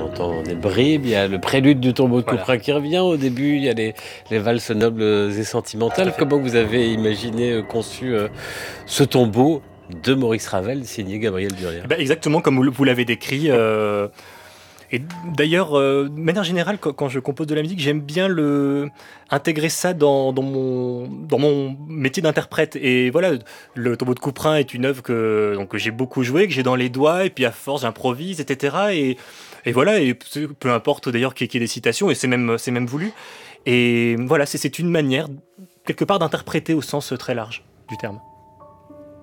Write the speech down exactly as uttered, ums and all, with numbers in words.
entend des bribes, il y a le prélude du tombeau de Voilà. Couperin qui revient. Au début, il y a les, les valses nobles et sentimentales. Comment vous avez imaginé, euh, conçu euh, ce tombeau de Maurice Ravel, signé Gabriel Duria? Eh ben, exactement comme vous vous l'avez décrit. euh, Et d'ailleurs, euh, de manière générale, quand, quand je compose de la musique, j'aime bien le intégrer ça dans, dans mon dans mon métier d'interprète. Et voilà, le Tombeau de Couperin est une œuvre que donc que j'ai beaucoup joué, que j'ai dans les doigts, et puis à force j'improvise, et cetera. Et et voilà, et peu peu importe d'ailleurs qu'il y ait qu'il y ait des citations, et c'est même c'est même voulu. Et voilà, c'est c'est une manière quelque part d'interpréter au sens très large du terme.